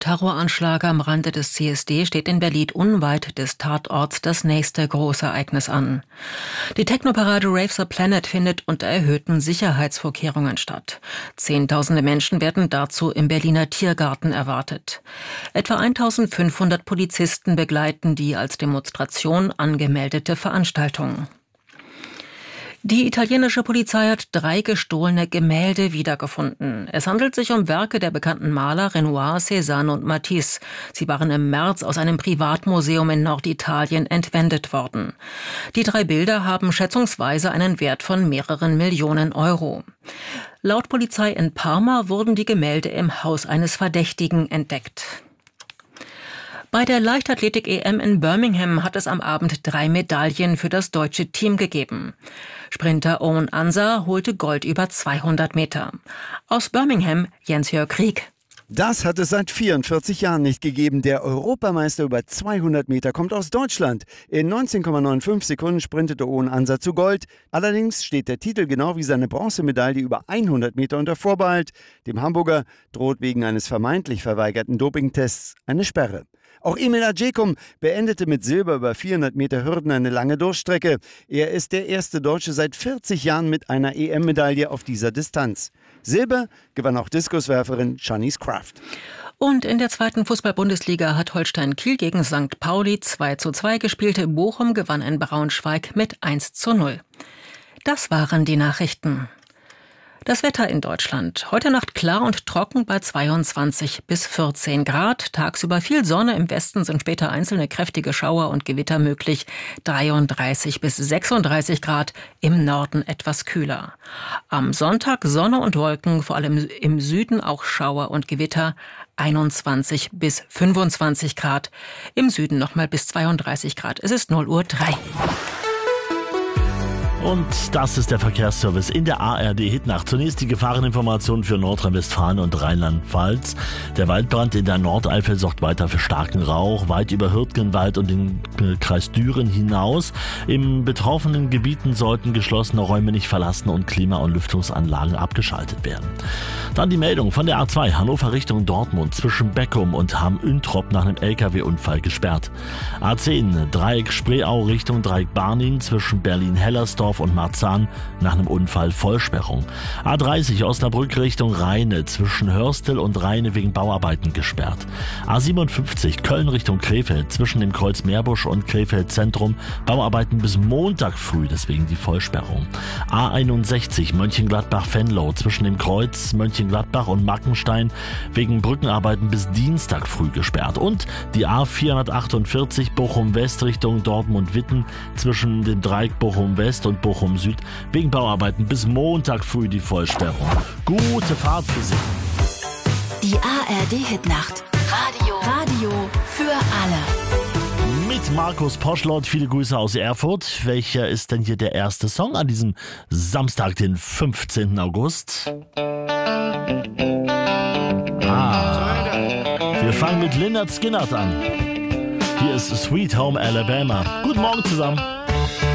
Terroranschlag am Rande des CSD steht in Berlin unweit des Tatorts das nächste große Ereignis an. Die Technoparade Rave the Planet findet unter erhöhten Sicherheitsvorkehrungen statt. Zehntausende Menschen werden dazu im Berliner Tiergarten erwartet. Etwa 1500 Polizisten begleiten die als Demonstration angemeldete Veranstaltung. Die italienische Polizei hat 3 gestohlene Gemälde wiedergefunden. Es handelt sich um Werke der bekannten Maler Renoir, Cézanne und Matisse. Sie waren im März aus einem Privatmuseum in Norditalien entwendet worden. Die 3 Bilder haben schätzungsweise einen Wert von mehreren Millionen Euro. Laut Polizei in Parma wurden die Gemälde im Haus eines Verdächtigen entdeckt. Bei der Leichtathletik-EM in Birmingham hat es am Abend 3 Medaillen für das deutsche Team gegeben. Sprinter Owen Ansa holte Gold über 200 Meter. Aus Birmingham Jens-Jörg Krieg. Das hat es seit 44 Jahren nicht gegeben. Der Europameister über 200 Meter kommt aus Deutschland. In 19,95 Sekunden sprintete Owen Ansa zu Gold. Allerdings steht der Titel genau wie seine Bronzemedaille über 100 Meter unter Vorbehalt. Dem Hamburger droht wegen eines vermeintlich verweigerten Dopingtests eine Sperre. Auch Emil Acecum beendete mit Silber über 400 Meter Hürden eine lange Durchstrecke. Er ist der erste Deutsche seit 40 Jahren mit einer EM-Medaille auf dieser Distanz. Silber gewann auch Diskuswerferin Shanice Kraft. Und in der 2. Fußball-Bundesliga hat Holstein Kiel gegen St. Pauli 2:2 gespielt. Bochum gewann in Braunschweig mit 1:0. Das waren die Nachrichten. Das Wetter in Deutschland. Heute Nacht klar und trocken bei 22 bis 14 Grad. Tagsüber viel Sonne. Im Westen sind später einzelne kräftige Schauer und Gewitter möglich. 33 bis 36 Grad. Im Norden etwas kühler. Am Sonntag Sonne und Wolken. Vor allem im Süden auch Schauer und Gewitter. 21 bis 25 Grad. Im Süden nochmal bis 32 Grad. Es ist 0:03 Uhr. Und das ist der Verkehrsservice in der ARD Hitnacht. Zunächst die Gefahreninformation für Nordrhein-Westfalen und Rheinland-Pfalz. Der Waldbrand in der Nordeifel sorgt weiter für starken Rauch, weit über Hürtgenwald und den Kreis Düren hinaus. In betroffenen Gebieten sollten geschlossene Räume nicht verlassen und Klima- und Lüftungsanlagen abgeschaltet werden. Dann die Meldung von der A2 Hannover Richtung Dortmund zwischen Beckum und Hamm-Üntrop nach einem LKW-Unfall gesperrt. A10 Dreieck Spreeau Richtung Dreieck Barnim zwischen Berlin-Hellersdorf und Marzahn nach einem Unfall Vollsperrung. A30 Osnabrück Richtung Rheine zwischen Hörstel und Rheine wegen Bauarbeiten gesperrt. A57 Köln Richtung Krefeld zwischen dem Kreuz Meerbusch und Krefeld Zentrum Bauarbeiten bis Montag früh, deswegen die Vollsperrung. A61 Mönchengladbach-Venlo zwischen dem Kreuz Mönchengladbach und Mackenstein wegen Brückenarbeiten bis Dienstag früh gesperrt. Und die A448 Bochum West Richtung Dortmund-Witten zwischen dem Dreieck Bochum West und Bochum Süd wegen Bauarbeiten bis Montag früh die Vollsperrung. Gute Fahrt für Sie. Die ARD Hitnacht. Radio für alle. Mit Markus Poschlott, viele Grüße aus Erfurt. Welcher ist denn hier der erste Song an diesem Samstag, den 15. August? Wir fangen mit Lynyrd Skynyrd an. Hier ist Sweet Home Alabama. Guten Morgen zusammen.